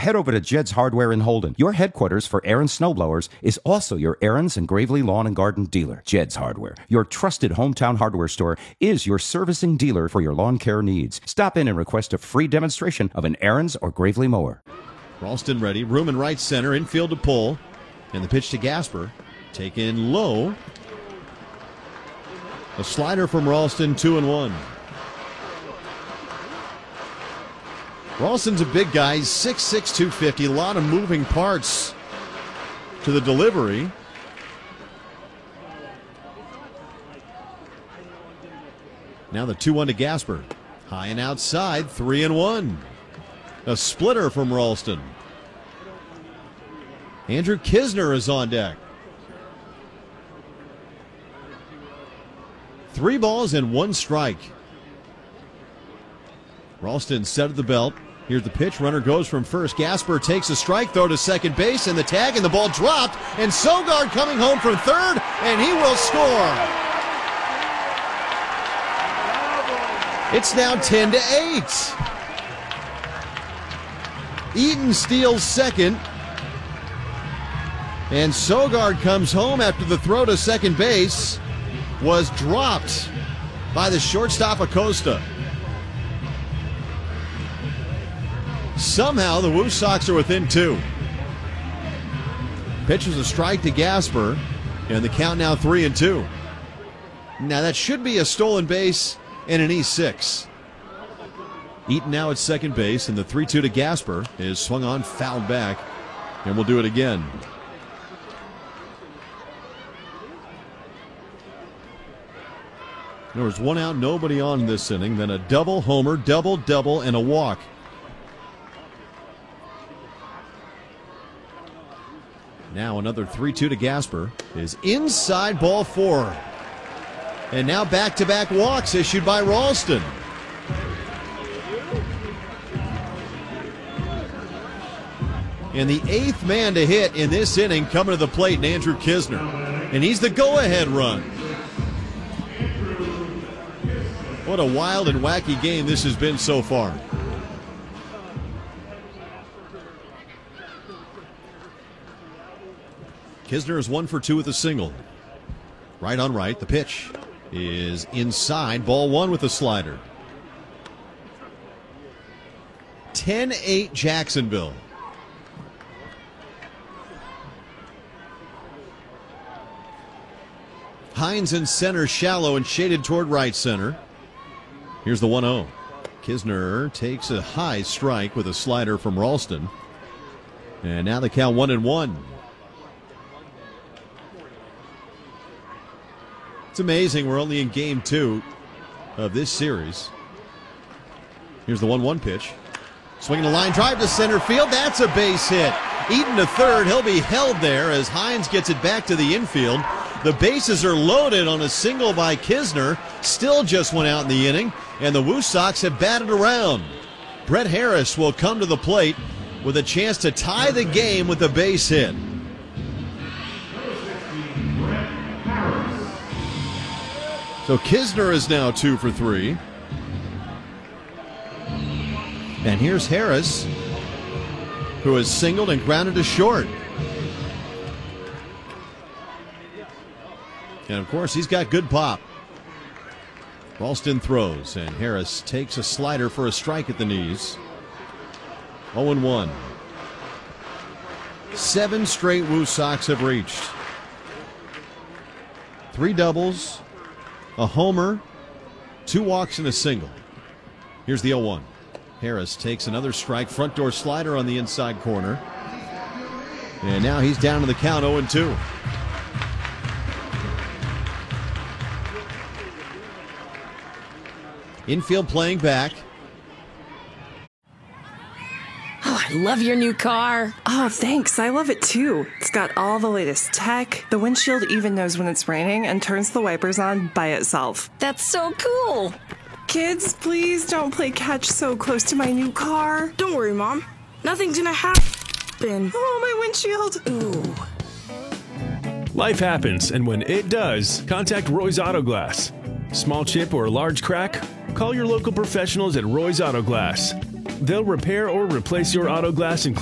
head over to Jed's Hardware in Holden. Your headquarters for Aaron's snowblowers is also your Aaron's and Gravely Lawn and Garden dealer. Jed's Hardware, your trusted hometown hardware store, is your servicing dealer for your lawn care needs. Stop in and request a free demonstration of an Aaron's or Gravely mower. Ralston ready. Room in right center. Infield to pull. And the pitch to Gasper. Taken low. A slider from Ralston, 2-1. Ralston's a big guy. He's 6'6", 250. A lot of moving parts to the delivery. Now the 2-1 to Gasper. High and outside, 3-1. A splitter from Ralston. Andrew Knizner is on deck. 3 balls and 1 strike. Ralston set at the belt. Here's the pitch. Runner goes from first. Gasper takes a strike throw to second base, and the tag, and the ball dropped. And Sogard coming home from third, and he will score. It's now 10-8. Eaton steals second. And Sogard comes home after the throw to second base was dropped by the shortstop Acosta. Somehow the Woo Sox are within 2. Pitch was a strike to Gasper, and the count now 3-2. Now that should be a stolen base and an E6. Eaton now at second base, and the 3-2 to Gasper is swung on, fouled back, and we'll do it again. There was 1 out, nobody on this inning, then a double homer, double, and a walk. Now another 3-2 to Gasper is inside, ball 4. And now back-to-back walks issued by Ralston. And the 8th man to hit in this inning coming to the plate, and Andrew Knizner. And he's the go-ahead run. What a wild and wacky game this has been so far. Knizner is 1 for 2 with a single. Right on right. The pitch is inside. Ball 1 with a slider. 10-8 Jacksonville. Hines in center, shallow and shaded toward right center. Here's the 1-0. Knizner takes a high strike with a slider from Ralston. And now the count 1-1. It's amazing we're only in game 2 of this series. Here's the 1-1 pitch. Swinging a line drive to center field. That's a base hit. Eaton to third. He'll be held there as Hines gets it back to the infield. The bases are loaded on a single by Knizner. Still just 1 out in the inning, and the Woo Sox have batted around. Brett Harris will come to the plate with a chance to tie the game with a base hit. So Knizner is now 2 for 3. And here's Harris, who has singled and grounded to short. And of course, he's got good pop. Ralston throws, and Harris takes a slider for a strike at the knees. 0-1. 7 straight Woo Sox have reached. 3 doubles, a homer, 2 walks, and a single. Here's the 0-1. Harris takes another strike, front door slider on the inside corner. And now he's down to the count, 0-2. Infield playing back. Oh, I love your new car. Oh, thanks. I love it too. It's got all the latest tech. The windshield even knows when it's raining and turns the wipers on by itself. That's so cool. Kids, please don't play catch so close to my new car. Don't worry, Mom. Nothing's gonna happen. Oh, my windshield. Ooh. Life happens, and when it does, contact Roy's Auto Glass. Small chip or large crack? Call your local professionals at Roy's Auto Glass. They'll repair or replace your auto glass,